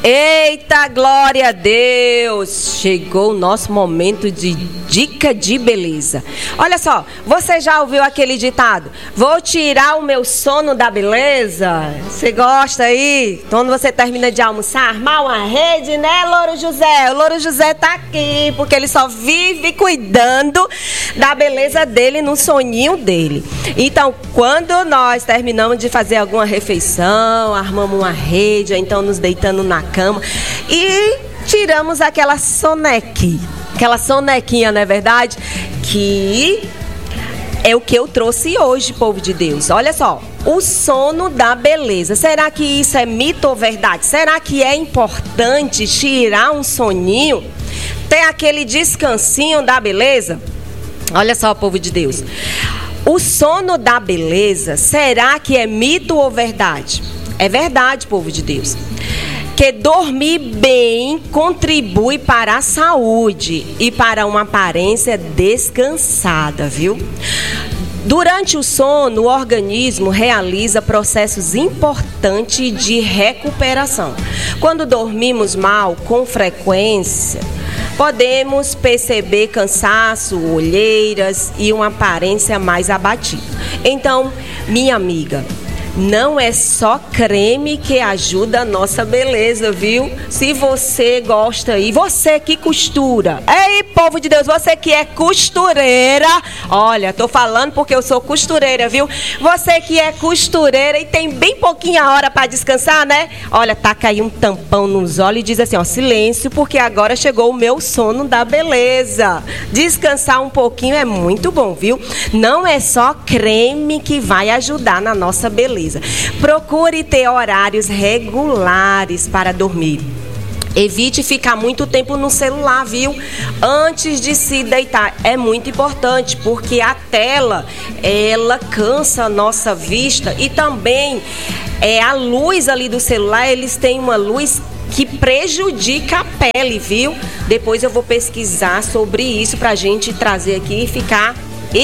Eita, glória a Deus! Chegou o nosso momento de dica de beleza. Olha só, você já ouviu aquele ditado? Vou tirar o meu sono da beleza? Você gosta aí? Quando você termina de almoçar, armar uma rede, né, Louro José? O Louro José tá aqui, porque ele só vive cuidando da beleza dele no soninho dele. Então, quando nós terminamos de fazer alguma refeição, armamos uma rede, ou então nos deitando na cama e tiramos aquela sonequinha, não é verdade? Que é o que eu trouxe hoje, povo de Deus. Olha só, o sono da beleza. Será que isso é mito ou verdade? Será que é importante tirar um soninho, ter aquele descansinho da beleza? Olha só, povo de Deus. O sono da beleza, será que é mito ou verdade? É verdade, povo de Deus. Que dormir bem contribui para a saúde e para uma aparência descansada, viu? Durante o sono, o organismo realiza processos importantes de recuperação. Quando dormimos mal, com frequência, podemos perceber cansaço, olheiras e uma aparência mais abatida. Então, minha amiga, não é só creme que ajuda a nossa beleza, viu? Se você gosta e você que costura. Ei, povo de Deus, você que é costureira. Olha, tô falando porque eu sou costureira, viu? Você que é costureira e tem bem pouquinha hora para descansar, né? Olha, taca aí um tampão nos olhos e diz assim, ó, silêncio, porque agora chegou o meu sono da beleza. Descansar um pouquinho é muito bom, viu? Não é só creme que vai ajudar na nossa beleza. Procure ter horários regulares para dormir. Evite ficar muito tempo no celular, viu? Antes de se deitar. É muito importante, porque a tela, ela cansa a nossa vista. E também, a luz ali do celular, eles têm uma luz que prejudica a pele, viu? Depois eu vou pesquisar sobre isso pra gente trazer aqui e ficar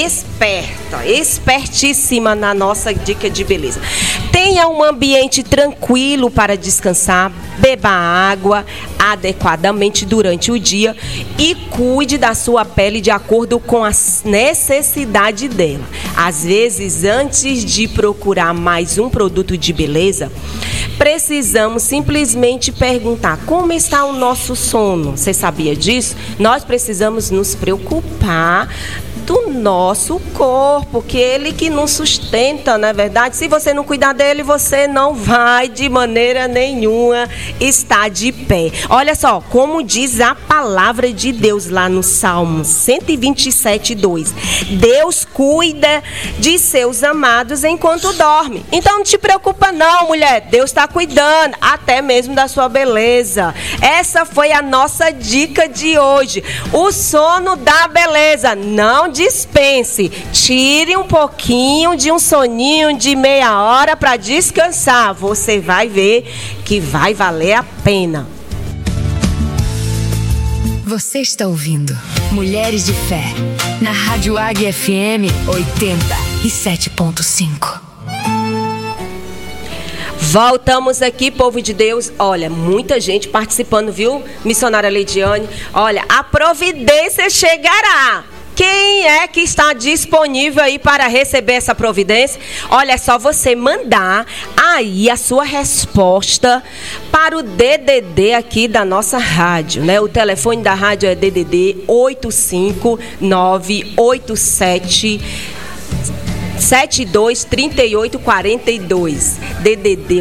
espertíssima na nossa dica de beleza. Tenha um ambiente tranquilo para descansar, beba água adequadamente durante o dia e cuide da sua pele de acordo com a necessidade dela. Às vezes, antes de procurar mais um produto de beleza, precisamos simplesmente perguntar como está o nosso sono. Você sabia disso? Nós precisamos nos preocupar do nosso corpo, que ele que nos sustenta, não é verdade? Se você não cuidar dele, você não vai de maneira nenhuma estar de pé. Olha só, como diz a palavra de Deus lá no Salmo 127:2. Deus cuida de seus amados enquanto dorme. Então não te preocupa não, mulher. Deus está cuidando até mesmo da sua beleza. Essa foi a nossa dica de hoje. O sono da beleza. Não dispense, tire um pouquinho de um soninho de meia hora para descansar. Você vai ver que vai valer a pena. Você está ouvindo Mulheres de Fé na Rádio Águia FM 87.5. Voltamos aqui, povo de Deus. Olha, muita gente participando, viu, missionária Leidiane? Olha, a providência chegará. Quem é que está disponível aí para receber essa providência? Olha, é só você mandar aí a sua resposta para o DDD aqui da nossa rádio, né? O telefone da rádio é DDD 85987 723842. DDD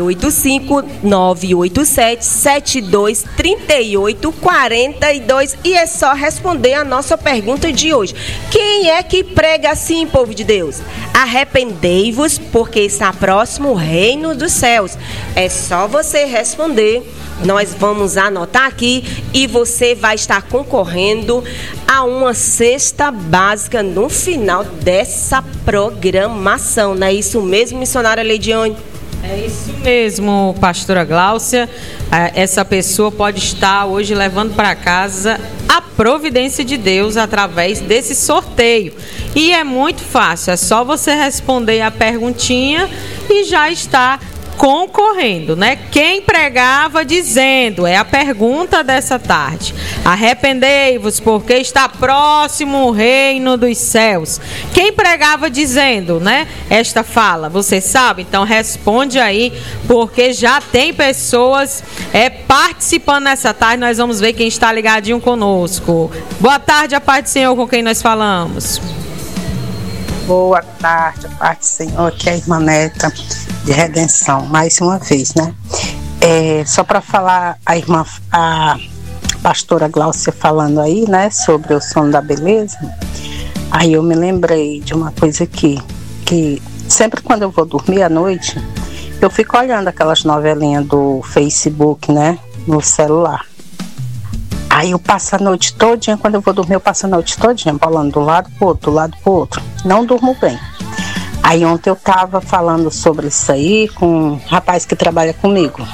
85987723842. E é só responder a nossa pergunta de hoje. Quem é que prega assim, povo de Deus? Arrependei-vos, porque está próximo o reino dos céus. É só você responder. Nós vamos anotar aqui e você vai estar concorrendo a uma cesta básica no final dessa programação. Não é isso mesmo, missionária Leidiane? É isso mesmo, pastora Gláucia. Essa pessoa pode estar hoje levando para casa a providência de Deus através desse sorteio. E é muito fácil, é só você responder a perguntinha e já está concorrendo, né? Quem pregava dizendo, é a pergunta dessa tarde: arrependei-vos, porque está próximo o reino dos céus. Quem pregava dizendo, né? Esta fala, você sabe? Então responde aí, porque já tem pessoas participando nessa tarde. Nós vamos ver quem está ligadinho conosco. Boa tarde, a paz do Senhor, com quem nós falamos. Boa tarde, a paz do Senhor, aqui é a irmã Neta de Redenção, mais uma vez, né? Só para falar, a pastora Gláucia falando aí, né, sobre o sono da beleza, aí eu me lembrei de uma coisa aqui, que sempre quando eu vou dormir à noite, eu fico olhando aquelas novelinhas do Facebook, né, no celular. Aí eu passo a noite todinha, quando eu vou dormir, eu passo a noite todinha, bolando do lado pro outro, do lado pro outro. Não durmo bem. Aí ontem eu tava falando sobre isso aí com um rapaz que trabalha comigo.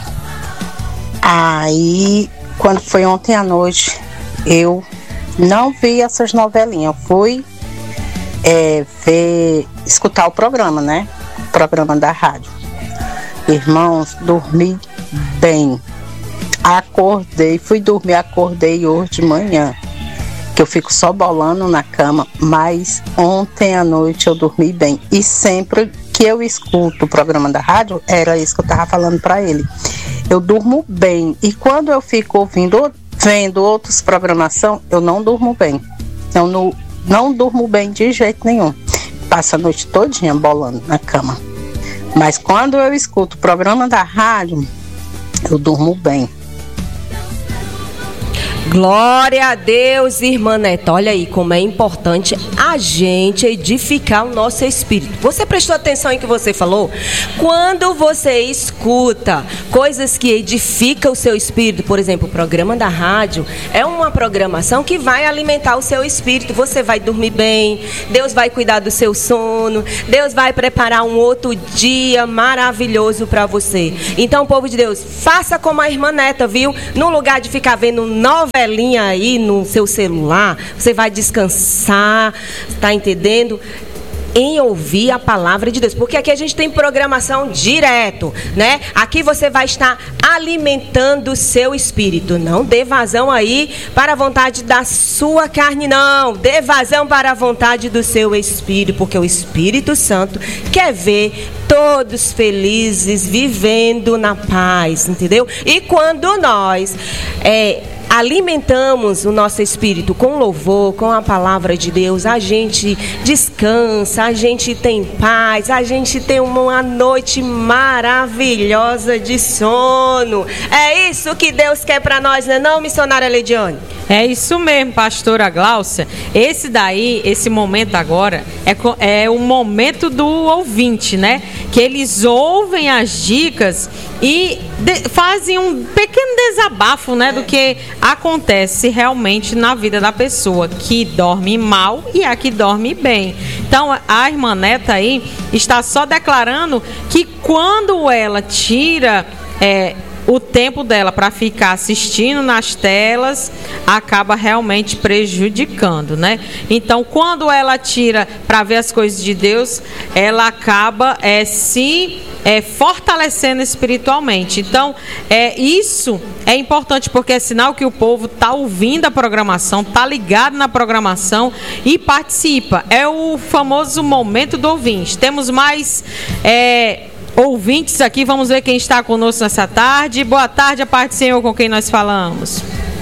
Aí, quando foi ontem à noite, eu não vi essas novelinhas. Eu fui escutar o programa, né? O programa da rádio. Irmãos, dormi bem. Fui dormir, acordei hoje de manhã, que eu fico só bolando na cama, mas ontem à noite eu dormi bem. E sempre que eu escuto o programa da rádio, era isso que eu estava falando para ele. Eu durmo bem, e quando eu fico vendo outras programação, eu não durmo bem. Eu não durmo bem de jeito nenhum. Passo a noite todinha bolando na cama. Mas quando eu escuto o programa da rádio, eu durmo bem. Glória a Deus, irmã Neta. Olha aí como é importante a gente edificar o nosso espírito. Você prestou atenção em que você falou? Quando você escuta coisas que edificam o seu espírito, por exemplo, o programa da rádio, é uma programação que vai alimentar o seu espírito. Você vai dormir bem, Deus vai cuidar do seu sono, Deus vai preparar um outro dia maravilhoso para você. Então, povo de Deus, faça como a irmã Neta, viu? No lugar de ficar vendo novelinha aí no seu celular, você vai descansar, tá entendendo? Em ouvir a palavra de Deus, porque aqui a gente tem programação direto, né? Aqui você vai estar alimentando o seu espírito. Não dê vazão aí para a vontade da sua carne, não. Dê vazão para a vontade do seu espírito, porque o Espírito Santo quer ver todos felizes, vivendo na paz, entendeu? E quando nós alimentamos o nosso espírito com louvor, com a palavra de Deus, a gente descansa, a gente tem paz, a gente tem uma noite maravilhosa de sono. É isso que Deus quer para nós, não é não, missionária Leidiane? É isso mesmo, pastora Gláucia. Esse momento agora é o momento do ouvinte, né? Que eles ouvem as dicas e fazem um pequeno desabafo, né? Do que acontece realmente na vida da pessoa que dorme mal e a que dorme bem. Então, a irmã Neta aí está só declarando que quando ela tira o tempo dela para ficar assistindo nas telas, acaba realmente prejudicando, né? Então, quando ela tira para ver as coisas de Deus, ela acaba se fortalecendo espiritualmente. Então, isso é importante, porque é sinal que o povo está ouvindo a programação, está ligado na programação e participa. É o famoso momento do ouvinte. Temos mais ouvintes aqui, vamos ver quem está conosco nessa tarde. Boa tarde, a paz do Senhor, com quem nós falamos.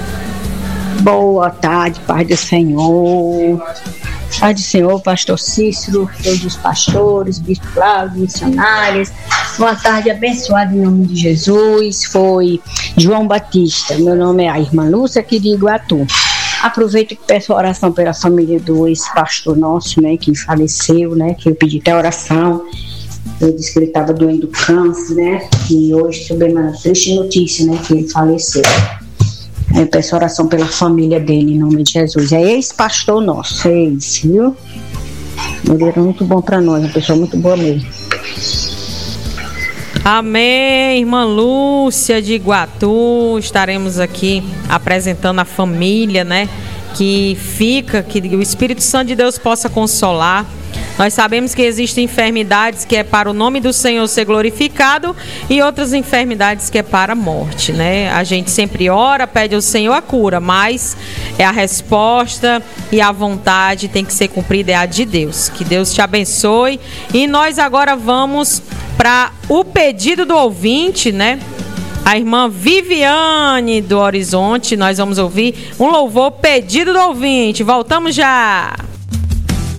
Boa tarde, paz do Senhor. Paz do Senhor, pastor Cícero, todos os pastores, bispo Cláudio, missionários. Boa tarde, abençoado em nome de Jesus. Foi João Batista. Meu nome é a irmã Lúcia, aqui de Iguatu. Aproveito e peço oração pela família do ex-pastor nosso, né, que faleceu, né, que eu pedi até oração. Eu disse que ele estava doendo do câncer, né? E hoje soube uma triste notícia, né? Que ele faleceu. Eu peço oração pela família dele, em nome de Jesus. É ex-pastor nosso, viu? Ele era muito bom para nós, uma pessoa muito boa mesmo. Amém, irmã Lúcia de Iguatu. Estaremos aqui apresentando a família, né? Que o Espírito Santo de Deus possa consolar. Nós sabemos que existem enfermidades que é para o nome do Senhor ser glorificado e outras enfermidades que é para a morte, né? A gente sempre ora, pede ao Senhor a cura, mas é a resposta e a vontade tem que ser cumprida, é a de Deus. Que Deus te abençoe. E nós agora vamos para o pedido do ouvinte, né? A irmã Viviane do Horizonte, nós vamos ouvir um louvor pedido do ouvinte. Voltamos já!